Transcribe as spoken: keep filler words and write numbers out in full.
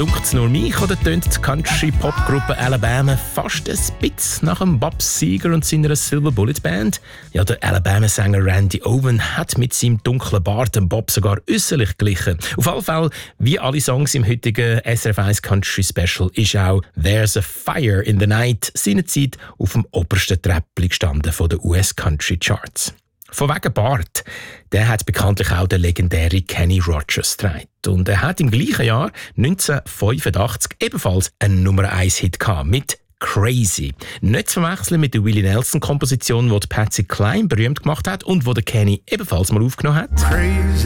Dunkt's nur mich oder tönt die Country-Pop-Gruppe Alabama fast ein bisschen nach dem Bob Seger und seiner Silver Bullet Band? Ja, der Alabama-Sänger Randy Owen hat mit seinem dunklen Bart dem Bob sogar äußerlich glichen. Auf alle Fälle, wie alle Songs im heutigen S R F eins Country Special, ist auch «There's a Fire in the Night» seinerzeit auf dem obersten Treppli gestanden von den U S Country Charts. Von wegen Bart, der hat bekanntlich auch der legendäre Kenny Rogers getragen. Und er hat im gleichen Jahr neunzehnhundertfünfundachtzig ebenfalls einen Nummer eins Hit gehabt mit «Crazy». Nicht zu verwechseln mit der Willie Nelson-Komposition, die Patsy Cline berühmt gemacht hat und die der Kenny ebenfalls mal aufgenommen hat. Crazy.